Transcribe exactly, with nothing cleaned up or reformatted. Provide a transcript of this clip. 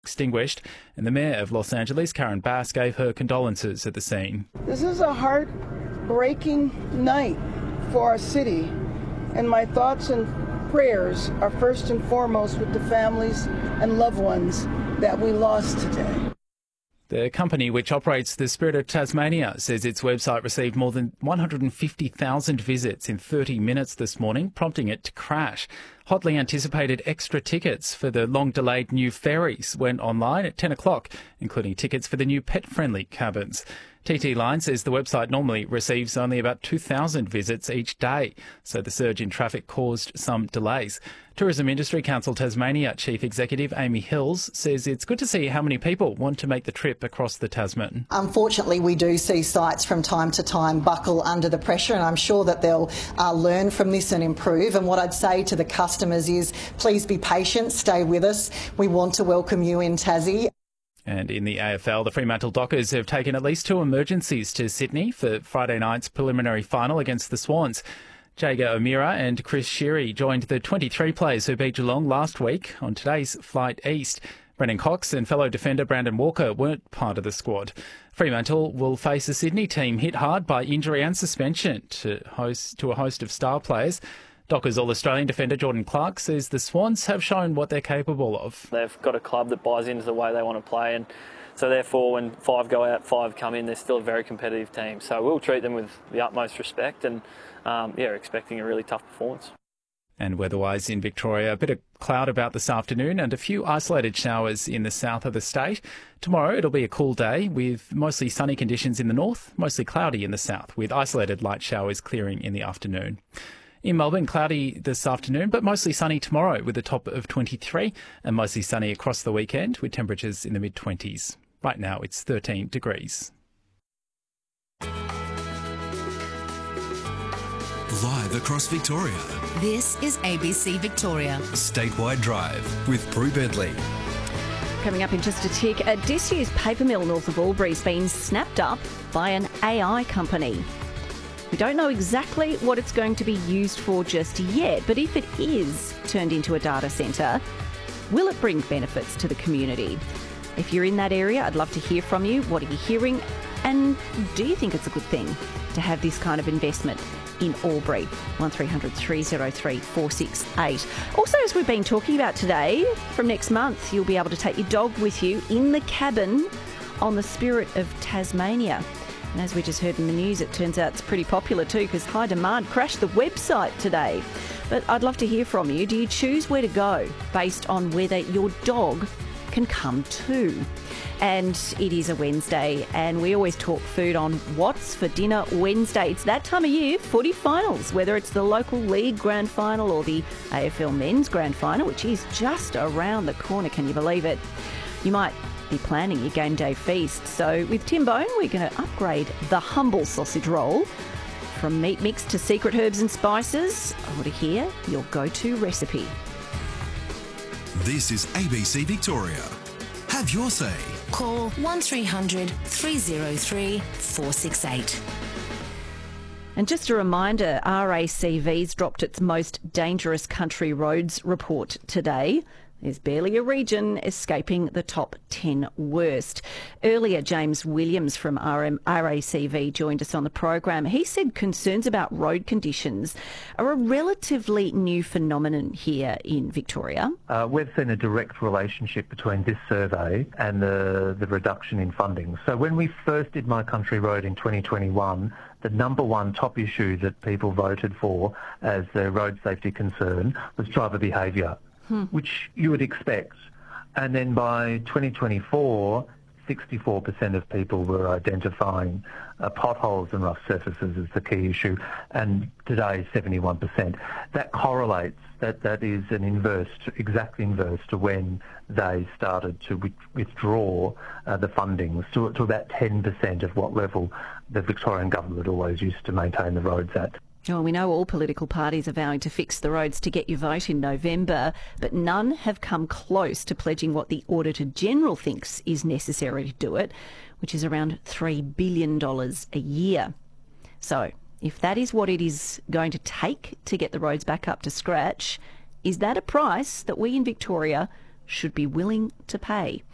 extinguished, and the Mayor of Los Angeles, Karen Bass, gave her condolences at the scene. This is a heartbreaking night for our city, and my thoughts and prayers are first and foremost with the families and loved ones that we lost today. The company, which operates the Spirit of Tasmania, says its website received more than one hundred fifty thousand visits in thirty minutes this morning, prompting it to crash. Hotly anticipated extra tickets for the long-delayed new ferries went online at ten o'clock, including tickets for the new pet-friendly cabins. T T Line says the website normally receives only about two thousand visits each day, so the surge in traffic caused some delays. Tourism Industry Council Tasmania Chief Executive Amy Hills says it's good to see how many people want to make the trip across the Tasman. Unfortunately, we do see sites from time to time buckle under the pressure, and I'm sure that they'll uh, learn from this and improve. And what I'd say to the customers is please be patient, stay with us. We want to welcome you in Tassie. And in the A F L, the Fremantle Dockers have taken at least two emergencies to Sydney for Friday night's preliminary final against the Swans. Jager O'Meara and Chris Sheary joined the twenty-three players who beat Geelong last week on today's flight east. Brendan Cox and fellow defender Brandon Walker weren't part of the squad. Fremantle will face a Sydney team hit hard by injury and suspension to, host, to a host of star players. Dockers All-Australian defender Jordan Clark says the Swans have shown what they're capable of. They've got a club that buys into the way they want to play, and so therefore when five go out, five come in, they're still a very competitive team. So we'll treat them with the utmost respect and, um, yeah, expecting a really tough performance. And weather-wise in Victoria, a bit of cloud about this afternoon and a few isolated showers in the south of the state. Tomorrow it'll be a cool day with mostly sunny conditions in the north, mostly cloudy in the south, with isolated light showers clearing in the afternoon. In Melbourne, cloudy this afternoon, but mostly sunny tomorrow with a top of twenty-three, and mostly sunny across the weekend with temperatures in the mid-twenties. Right now it's thirteen degrees. Live across Victoria. This is A B C Victoria. Statewide Drive with Prue Bedley. Coming up in just a tick, a disused paper mill north of Albury has been snapped up by an A I company. We don't know exactly what it's going to be used for just yet, but if it is turned into a data centre, will it bring benefits to the community? If you're in that area, I'd love to hear from you. What are you hearing? And do you think it's a good thing to have this kind of investment in Albury? one three hundred three oh three four six eight. Also, as we've been talking about today, from next month, you'll be able to take your dog with you in the cabin on the Spirit of Tasmania. And as we just heard in the news, it turns out it's pretty popular too because High Demand crashed the website today. But I'd love to hear from you. Do you choose where to go based on whether your dog can come too? And it is a Wednesday, and we always talk food on What's for Dinner Wednesday. It's that time of year, footy finals, whether it's the local league grand final or the A F L men's grand final, which is just around the corner, can you believe it? You might be planning your game day feast. So with Tim Bone, we're going to upgrade the humble sausage roll. From meat mix to secret herbs and spices, I want to hear your go-to recipe. This is A B C Victoria. Have your say. Call one three hundred three oh three four six eight. And just a reminder, R A C V's dropped its most dangerous country roads report today. There's barely a region escaping the top ten worst. Earlier, James Williams from R M R A C V joined us on the program. He said concerns about road conditions are a relatively new phenomenon here in Victoria. Uh, we've seen a direct relationship between this survey and the, the reduction in funding. So when we first did My Country Road in twenty twenty-one, the number one top issue that people voted for as their road safety concern was driver behaviour. Hmm. Which you would expect. And then by twenty twenty-four, sixty-four percent of people were identifying uh, potholes and rough surfaces as the key issue, and today seventy-one percent. That correlates, that, that is an inverse, exact inverse to when they started to with, withdraw uh, the fundings to, to about ten percent of what level the Victorian government always used to maintain the roads at. Well, we know all political parties are vowing to fix the roads to get your vote in November, but none have come close to pledging what the Auditor-General thinks is necessary to do it, which is around three billion dollars a year. So, if that is what it is going to take to get the roads back up to scratch, is that a price that we in Victoria should be willing to pay?